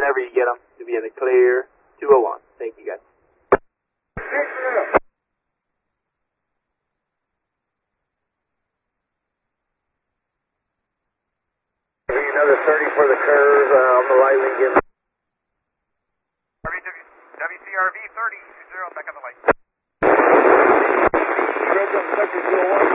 whenever you get them. You'll be in the clear. 201. Thank you, guys. Another 30 for the curve on the light we get. WCRV 30, 20, back on the light. Red Jump Sector 201.